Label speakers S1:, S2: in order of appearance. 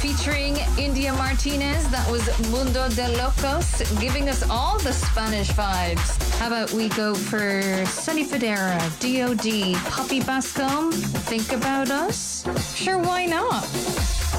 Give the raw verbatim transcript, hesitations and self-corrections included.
S1: featuring India Martinez. That was Mundo de Locos, giving us all the Spanish vibes. How about we go for Sonny Fodera, D O D, Poppy Bascom, Think About Us? Sure, why not?